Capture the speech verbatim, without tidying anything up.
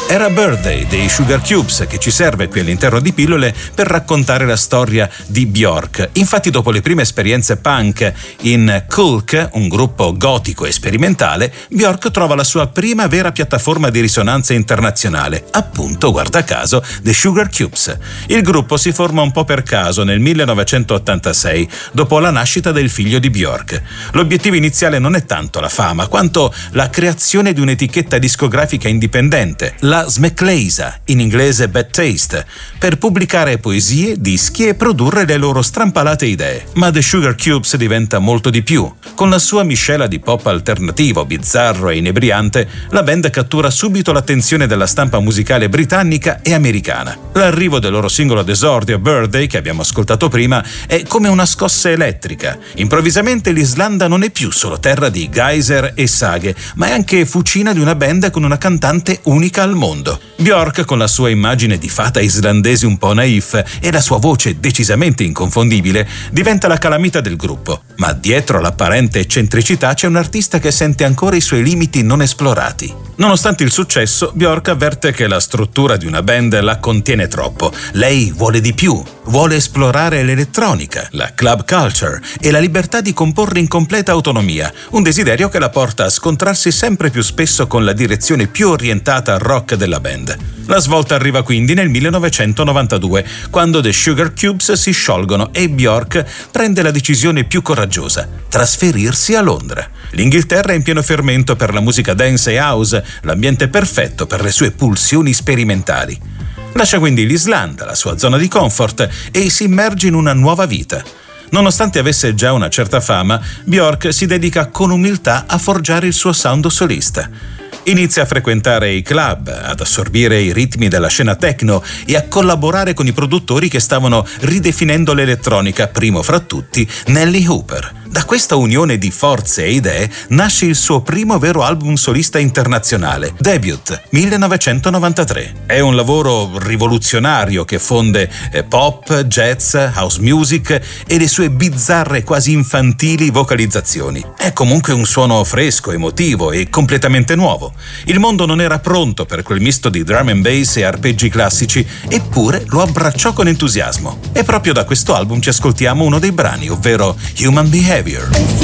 Era Birthday dei Sugar Cubes che ci serve qui all'interno di Pillole per raccontare la storia di Björk. Infatti, dopo le prime esperienze punk in Kulk, un gruppo gotico e sperimentale, Björk trova la sua prima vera piattaforma di risonanza internazionale, appunto, guarda caso, The Sugar Cubes. Il gruppo si forma un po' per caso nel millenovecentottantasei, dopo la nascita del figlio di Björk. L'obiettivo iniziale non è tanto la fama, quanto la creazione di un'etichetta discografica indipendente, la Smekleisa, in inglese Bad Taste, per pubblicare poesie, dischi e produrre le loro strampalate idee. Ma The Sugar Cubes diventa molto di più. Con la sua miscela di pop alternativo, bizzarro e inebriante, la band cattura subito l'attenzione della stampa musicale britannica e americana. L'arrivo del loro singolo d'esordio, Birthday, che abbiamo ascoltato prima, è come una scossa elettrica. Improvvisamente l'Islanda non è più solo terra di geyser e saghe, ma è anche fucina di una band con una cantante unica al mondo. Björk, con la sua immagine di fata islandese un po' naif e la sua voce decisamente inconfondibile, diventa la calamita del gruppo. Ma dietro l'apparente eccentricità c'è un artista che sente ancora i suoi limiti non esplorati. Nonostante il successo, Björk avverte che la struttura di una band la contiene troppo. Lei vuole di più, vuole esplorare l'elettronica, la club culture e la libertà di comporre in completa autonomia, un desiderio che la porta a scontrarsi sempre più spesso con la direzione più orientata al rock della band. La svolta arriva quindi nel millenovecentonovantadue, quando The Sugar Cubes si sciolgono e Björk prende la decisione più coraggiosa: trasferirsi a Londra. L'Inghilterra è in pieno fermento per la musica dance e house, l'ambiente perfetto per le sue pulsioni sperimentali. Lascia quindi l'Islanda, la sua zona di comfort, e si immerge in una nuova vita. Nonostante avesse già una certa fama, Björk si dedica con umiltà a forgiare il suo sound solista. Inizia a frequentare i club, ad assorbire i ritmi della scena techno e a collaborare con i produttori che stavano ridefinendo l'elettronica, primo fra tutti Nelly Hooper. Da questa unione di forze e idee nasce il suo primo vero album solista internazionale, Debut, millenovecentonovantatré. È un lavoro rivoluzionario che fonde eh, pop, jazz, house music e le sue bizzarre, quasi infantili vocalizzazioni. È comunque un suono fresco, emotivo e completamente nuovo. Il mondo non era pronto per quel misto di drum and bass e arpeggi classici, eppure lo abbracciò con entusiasmo. E proprio da questo album ci ascoltiamo uno dei brani, ovvero Human Behavior.